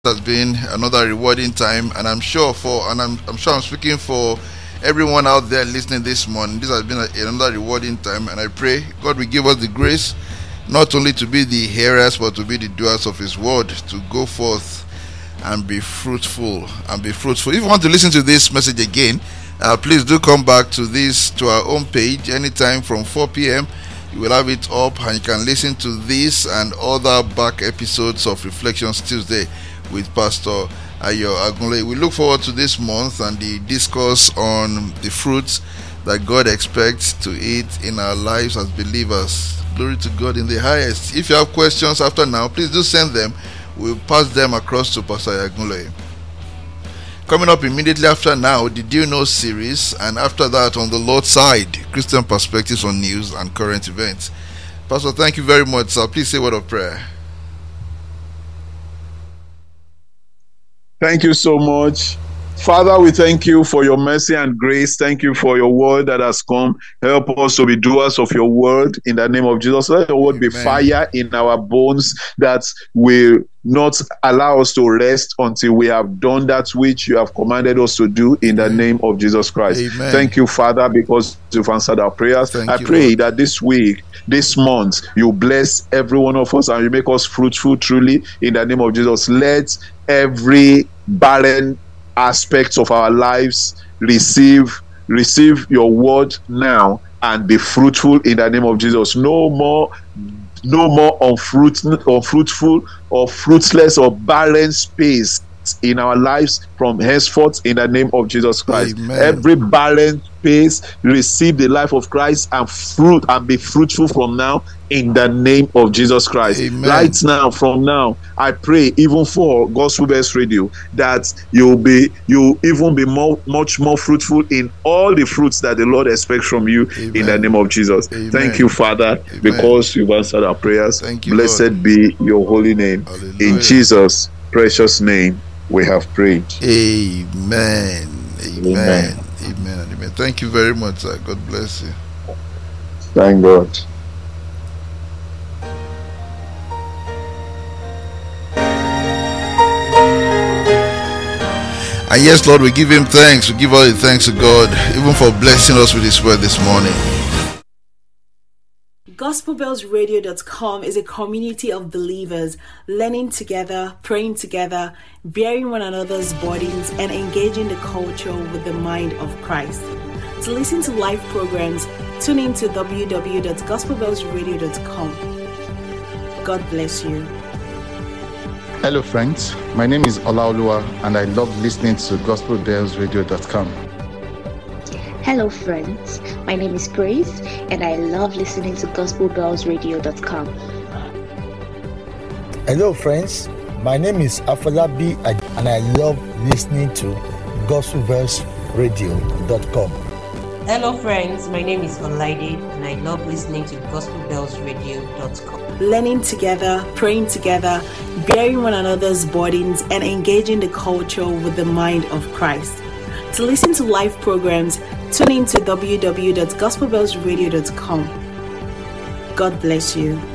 has been another rewarding time, and I'm sure I'm speaking for everyone out there listening this morning. This has been another rewarding time, and I pray God will give us the grace not only to be the hearers but to be the doers of His word, to go forth and be fruitful If you want to listen to this message again, please do come back to our own page anytime from 4 p.m. You will have it up, and you can listen to this and other back episodes of Reflections Tuesday with Pastor Ayo Agunle. We look forward to this month and the discourse on the fruits that God expects to eat in our lives as believers. Glory to God in the highest. If you have questions after now, please do send them. We'll pass them across to Pastor Agunle. Coming up immediately after now, the Do You Know series, and after that, on the Lord's side, Christian perspectives on news and current events. Pastor, thank you very much, sir. Please say a word of prayer. Thank you so much. Father, we thank you for your mercy and grace. Thank you for your word that has come. Help us to be doers of your word in the name of Jesus. Let your word be fire in our bones that will not allow us to rest until we have done that which you have commanded us to do in the name of Jesus Christ. Amen. Thank you, Father, because you've answered our prayers. I pray, Lord, that this week, this month, you bless every one of us and you make us fruitful truly in the name of Jesus. Let every barren aspects of our lives receive your word now and be fruitful in the name of Jesus. No more unfruitful or fruitless or barren space in our lives from henceforth in the name of Jesus Christ. Amen. Every barren space receive the life of Christ and fruit and be fruitful from now in the name of Jesus Christ. Amen. Right now, from now, I pray even for Gospel Bells Radio that you'll even be much more fruitful in all the fruits that the Lord expects from you. Amen. In the name of Jesus. Amen. Thank you, Father, Amen, because you've answered our prayers. Thank you, Blessed Lord. Be your holy name. Hallelujah. In Jesus' precious name we have prayed. Amen. Amen. Amen. Amen. Thank you very much, sir. God bless you. Thank God. And yes, Lord, we give Him thanks. We give all the thanks to God, even for blessing us with His word this morning. GospelBellsRadio.com is a community of believers learning together, praying together, bearing one another's burdens, and engaging the culture with the mind of Christ. To listen to live programs, tune in to www.gospelbellsradio.com. God bless you. Hello friends, my name is Olaoluwa and I love listening to GospelBellsRadio.com. Hello friends, my name is Grace and I love listening to GospelBellsRadio.com. Hello friends, my name is Afolabi and I love listening to GospelBellsRadio.com. Hello friends, my name is Olaide and I love listening to GospelBellsRadio.com. Learning together, praying together, bearing one another's burdens, and engaging the culture with the mind of Christ. To listen to live programs, tune in to www.gospelbellsradio.com. God bless you.